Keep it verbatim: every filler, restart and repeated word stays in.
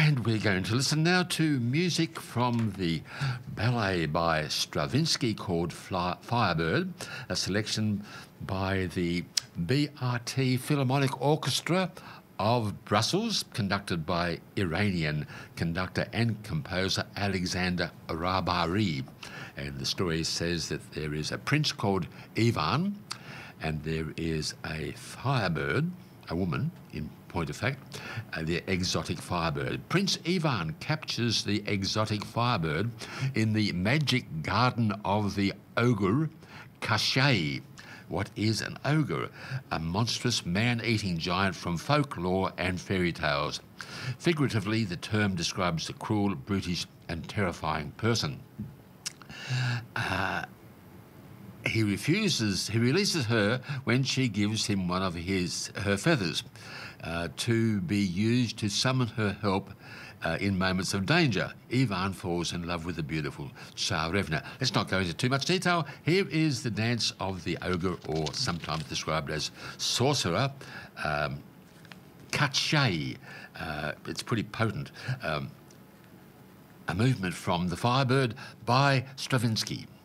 And we're going to listen now to music from the ballet by Stravinsky called Fly Firebird, a selection by the B R T Philharmonic Orchestra of Brussels, conducted by Iranian conductor and composer Alexander Rabari. And the story says that there is a prince called Ivan, and there is a firebird, a woman in point of fact, uh, the exotic firebird. Prince Ivan captures the exotic firebird in the magic garden of the ogre Kashay. What is an ogre? A monstrous man-eating giant from folklore and fairy tales. Figuratively, the term describes the cruel, brutish and terrifying person. Uh, he refuses, he releases her when she gives him one of his her feathers uh, to be used to summon her help uh, in moments of danger. Ivan falls in love with the beautiful Tsarevna. Let's not go into too much detail. Here is the dance of the ogre, or sometimes described as sorcerer, um, Kashay. Uh, it's pretty potent. Um, a movement from The Firebird by Stravinsky.